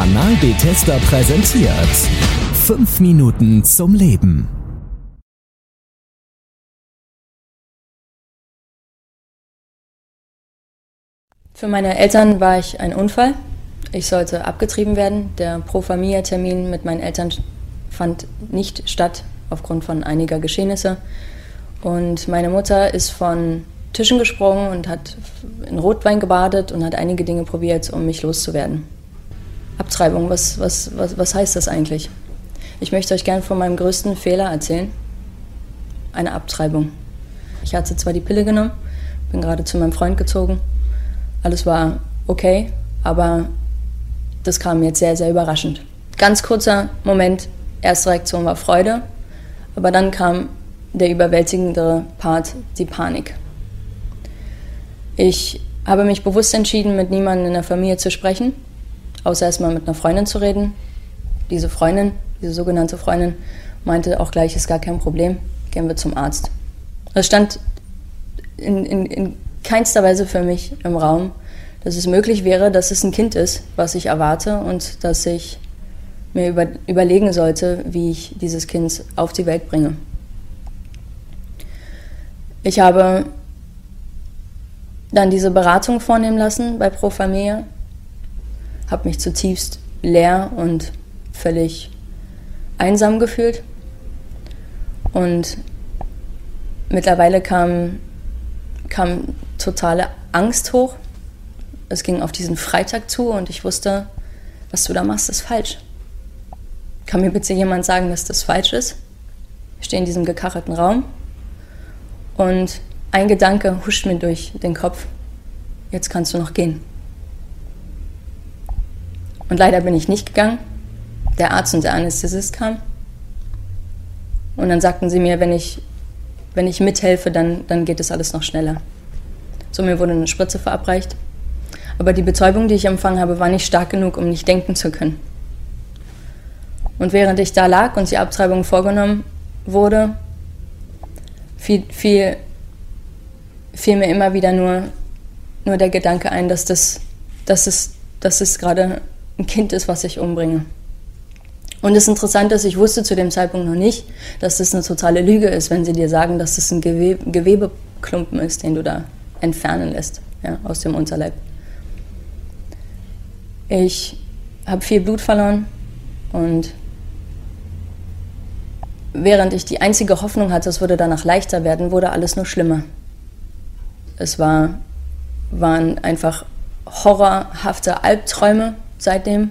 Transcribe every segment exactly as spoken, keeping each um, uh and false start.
Kanal Bethesda präsentiert fünf Minuten zum Leben. Für meine Eltern war ich ein Unfall. Ich sollte abgetrieben werden. Der Pro-Familia-Termin mit meinen Eltern fand nicht statt aufgrund von einiger Geschehnisse. Und meine Mutter ist von Tischen gesprungen und hat in Rotwein gebadet und hat einige Dinge probiert, um mich loszuwerden. Abtreibung, was, was, was, was heißt das eigentlich? Ich möchte euch gerne von meinem größten Fehler erzählen. Eine Abtreibung. Ich hatte zwar die Pille genommen, bin gerade zu meinem Freund gezogen. Alles war okay, aber das kam jetzt sehr, sehr überraschend. Ganz kurzer Moment, erste Reaktion war Freude, aber dann kam der überwältigende Part, die Panik. Ich habe mich bewusst entschieden, mit niemandem in der Familie zu sprechen, außer erstmal mit einer Freundin zu reden. Diese Freundin, diese sogenannte Freundin, meinte auch gleich, ist gar kein Problem, gehen wir zum Arzt. Es stand in, in, in keinster Weise für mich im Raum, dass es möglich wäre, dass es ein Kind ist, was ich erwarte und dass ich mir über, überlegen sollte, wie ich dieses Kind auf die Welt bringe. Ich habe dann diese Beratung vornehmen lassen bei Pro Familia, habe mich zutiefst leer und völlig einsam gefühlt und mittlerweile kam, kam totale Angst hoch. Es ging auf diesen Freitag zu und ich wusste, was du da machst, ist falsch. Kann mir bitte jemand sagen, dass das falsch ist? Ich stehe in diesem gekachelten Raum und ein Gedanke huscht mir durch den Kopf. Jetzt kannst du noch gehen. Und leider bin ich nicht gegangen. Der Arzt und der Anästhesist kamen. Und dann sagten sie mir, wenn ich, wenn ich mithelfe, dann, dann geht es alles noch schneller. So, mir wurde eine Spritze verabreicht. Aber die Betäubung, die ich empfangen habe, war nicht stark genug, um nicht denken zu können. Und während ich da lag und die Abtreibung vorgenommen wurde, fiel, fiel, fiel mir immer wieder nur, nur der Gedanke ein, dass das, dass es, dass es gerade ein Kind ist, was ich umbringe. Und das Interessante ist, ich wusste zu dem Zeitpunkt noch nicht, dass das eine totale Lüge ist, wenn sie dir sagen, dass das ein Gewebe, Gewebeklumpen ist, den du da entfernen lässt, ja, aus dem Unterleib. Ich habe viel Blut verloren und während ich die einzige Hoffnung hatte, es würde danach leichter werden, wurde alles nur schlimmer. Es war, waren einfach horrorhafte Albträume seitdem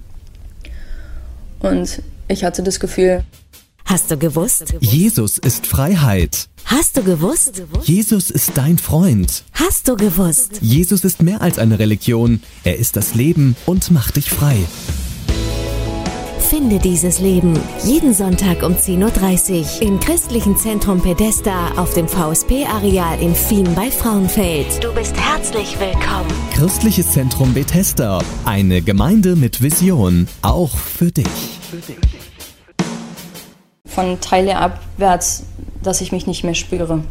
und ich hatte das Gefühl, hast du gewusst? Jesus ist Freiheit. Hast du gewusst? Jesus ist dein Freund. Hast du gewusst? Jesus ist mehr als eine Religion. Er ist das Leben und macht dich frei. Finde dieses Leben jeden Sonntag um zehn Uhr dreißig im Christlichen Zentrum Bethesda auf dem V S P-Areal in Fien bei Frauenfeld. Du bist herzlich willkommen. Christliches Zentrum Bethesda. Eine Gemeinde mit Vision. Auch für dich. Von Teile abwärts, dass ich mich nicht mehr spüre.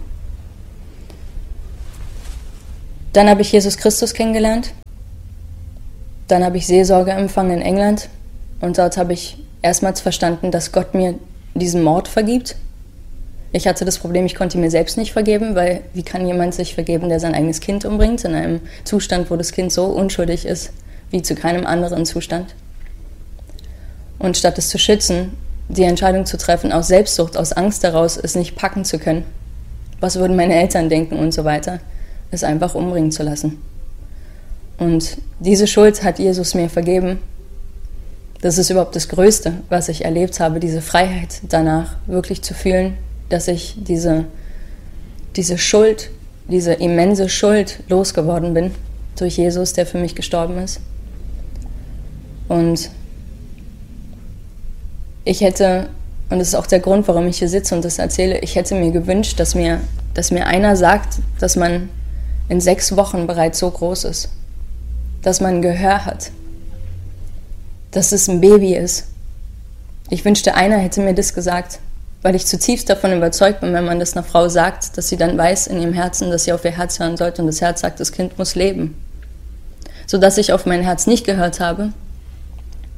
Dann habe ich Jesus Christus kennengelernt. Dann habe ich Seelsorge empfangen in England. Und dort habe ich erstmals verstanden, dass Gott mir diesen Mord vergibt. Ich hatte das Problem, ich konnte mir selbst nicht vergeben, weil wie kann jemand sich vergeben, der sein eigenes Kind umbringt, in einem Zustand, wo das Kind so unschuldig ist, wie zu keinem anderen Zustand. Und statt es zu schützen, die Entscheidung zu treffen, aus Selbstsucht, aus Angst daraus, es nicht packen zu können, was würden meine Eltern denken und so weiter, es einfach umbringen zu lassen. Und diese Schuld hat Jesus mir vergeben. Das ist überhaupt das Größte, was ich erlebt habe, diese Freiheit danach wirklich zu fühlen, dass ich diese, diese Schuld, diese immense Schuld losgeworden bin durch Jesus, der für mich gestorben ist. Und ich hätte, und das ist auch der Grund, warum ich hier sitze und das erzähle, ich hätte mir gewünscht, dass mir, dass mir einer sagt, dass man in sechs Wochen bereits so groß ist, dass man Gehör hat, dass es ein Baby ist. Ich wünschte, einer hätte mir das gesagt, weil ich zutiefst davon überzeugt bin, wenn man das einer Frau sagt, dass sie dann weiß in ihrem Herzen, dass sie auf ihr Herz hören sollte und das Herz sagt, das Kind muss leben. Sodass ich auf mein Herz nicht gehört habe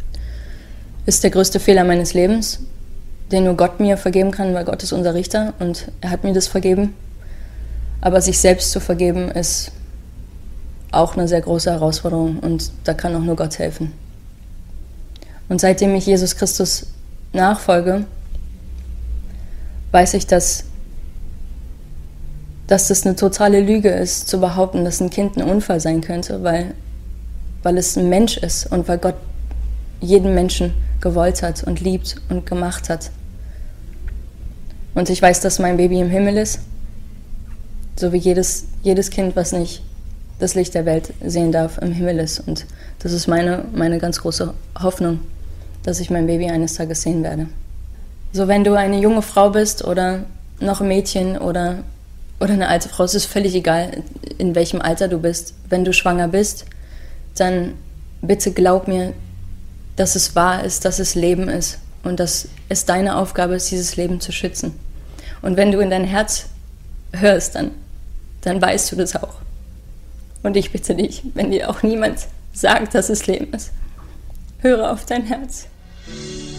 ist der größte Fehler meines Lebens, den nur Gott mir vergeben kann, weil Gott ist unser Richter und er hat mir das vergeben. Aber sich selbst zu vergeben ist auch eine sehr große Herausforderung und da kann auch nur Gott helfen. Und seitdem ich Jesus Christus nachfolge, weiß ich, dass, dass das eine totale Lüge ist, zu behaupten, dass ein Kind ein Unfall sein könnte, weil, weil es ein Mensch ist und weil Gott jeden Menschen gewollt hat und liebt und gemacht hat. Und ich weiß, dass mein Baby im Himmel ist, so wie jedes, jedes Kind, was nicht das Licht der Welt sehen darf, im Himmel ist. Und das ist meine, meine ganz große Hoffnung, dass ich mein Baby eines Tages sehen werde. So, wenn du eine junge Frau bist oder noch ein Mädchen oder, oder eine alte Frau, es ist völlig egal, in welchem Alter du bist. Wenn du schwanger bist, dann bitte glaub mir, dass es wahr ist, dass es Leben ist und dass es deine Aufgabe ist, dieses Leben zu schützen. Und wenn du in dein Herz hörst, dann, dann weißt du das auch. Und ich bitte dich, wenn dir auch niemand sagt, dass es Leben ist, höre auf dein Herz.